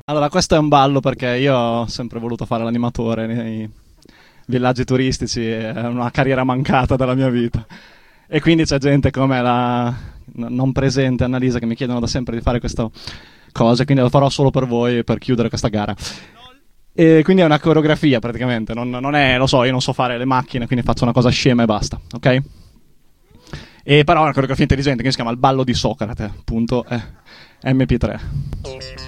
Allora, questo è un ballo perché io ho sempre voluto fare l'animatore nei villaggi turistici, è una carriera mancata della mia vita. E quindi c'è gente come la non presente Annalisa che mi chiedono da sempre di fare questa cosa, quindi lo farò solo per voi per chiudere questa gara. E quindi è una coreografia praticamente, non è, lo so, io non so fare le macchine, quindi faccio una cosa scema e basta, ok? E però è una coreografia intelligente che si chiama il ballo di Socrate, appunto, MP3.